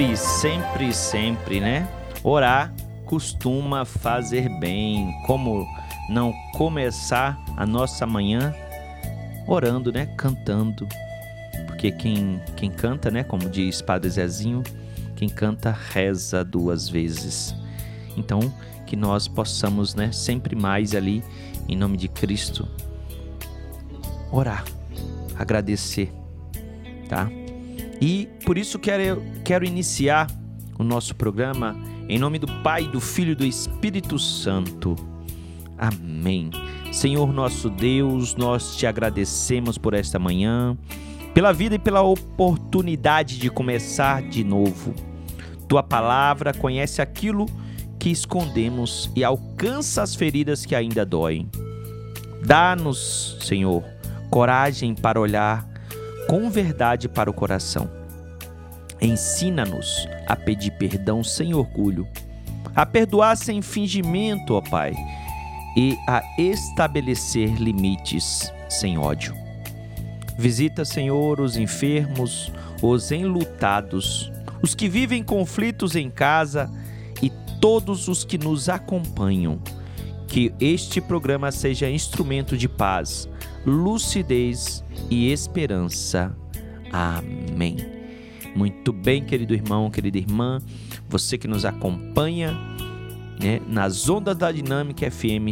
sempre, né? Orar costuma fazer bem. Como não começar a nossa manhã orando, né? Cantando. Porque quem canta, né? Como diz Padre Zezinho, quem canta reza 2 vezes. Então, que nós possamos, né? Sempre mais ali, em nome de Cristo, orar, agradecer, tá? E por isso quero iniciar o nosso programa em nome do Pai, do Filho e do Espírito Santo. Amém. Senhor nosso Deus, nós te agradecemos por esta manhã, pela vida e pela oportunidade de começar de novo. Tua palavra conhece aquilo que escondemos e alcança as feridas que ainda doem. Dá-nos, Senhor, coragem para olhar com verdade para o coração. Ensina-nos a pedir perdão sem orgulho, a perdoar sem fingimento, ó Pai, e a estabelecer limites sem ódio. Visita, Senhor, os enfermos, os enlutados, os que vivem conflitos em casa e todos os que nos acompanham. Que este programa seja instrumento de paz, lucidez e esperança. Amém. Muito bem, querido irmão, querida irmã, você que nos acompanha, né, nas ondas da Dinâmica FM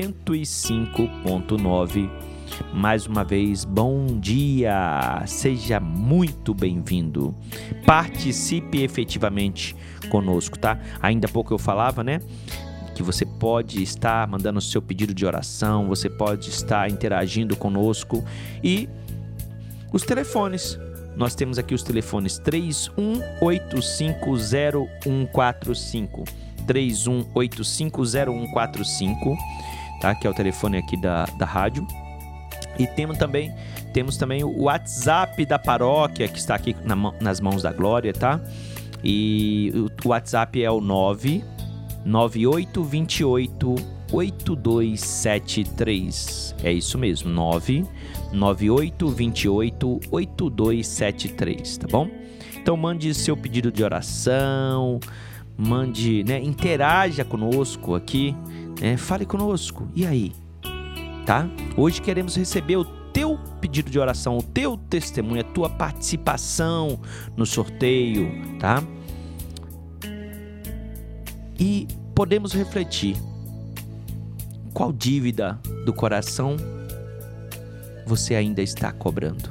105.9. Mais uma vez, bom dia, seja muito bem-vindo. Participe efetivamente conosco, tá? Ainda há pouco eu falava, né, que você pode estar mandando o seu pedido de oração, você pode estar interagindo conosco e os telefones. Nós temos aqui os telefones 31850145, 31850145, tá? Que é o telefone aqui da rádio. E temos também o WhatsApp da paróquia, que está aqui nas mãos da Glória, tá? E o WhatsApp é o 998288273. É isso mesmo, 998288273, tá bom? Então mande seu pedido de oração, mande, né, interaja conosco aqui, né? Fale conosco. E aí? Tá? Hoje queremos receber o teu pedido de oração, o teu testemunho, a tua participação no sorteio, tá? E podemos refletir: qual dívida do coração você ainda está cobrando?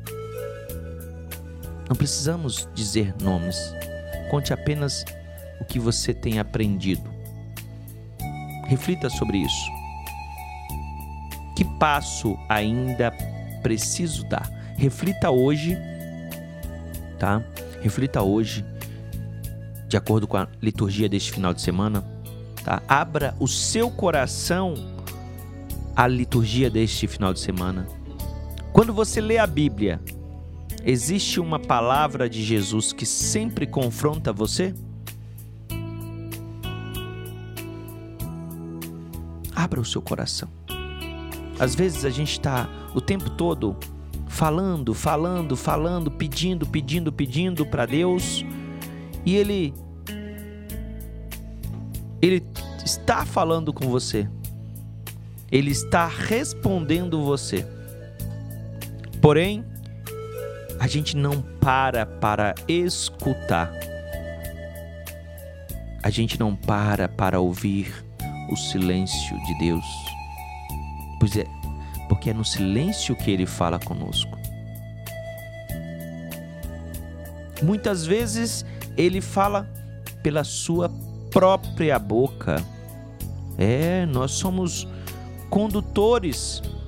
Não precisamos dizer nomes, conte apenas o que você tem aprendido. Reflita sobre isso. Que passo ainda preciso dar? Reflita hoje, tá? Reflita hoje, de acordo com a liturgia deste final de semana, tá? Abra o seu coração à liturgia deste final de semana. Quando você lê a Bíblia, existe uma palavra de Jesus que sempre confronta você? Abra o seu coração. Às vezes a gente está o tempo todo falando, pedindo para Deus, e Ele está falando com você, Ele está respondendo você. Porém, a gente não para escutar, a gente não para ouvir o silêncio de Deus. Pois é, porque é no silêncio que Ele fala conosco. Muitas vezes Ele fala pela sua própria boca. Nós somos condutores